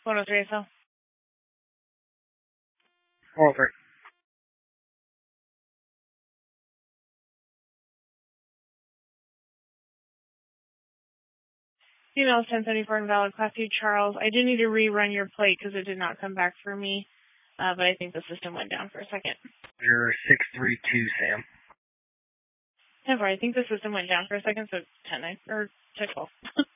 103 SL. Over. Female 1074 invalid, Class C, Charles. I do need to rerun your plate because it did not come back for me, but I think the system went down for a second. 0632, Sam. 10-4, I think the system went down for a second, so 10-9, or 10-12.